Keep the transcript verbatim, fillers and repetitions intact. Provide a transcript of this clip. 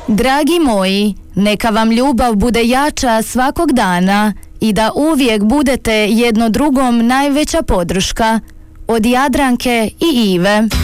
Dragi moji, neka vam ljubav bude jača svakog dana i da uvijek budete jedno drugom najveća podrška. Od Jadranke i Ive.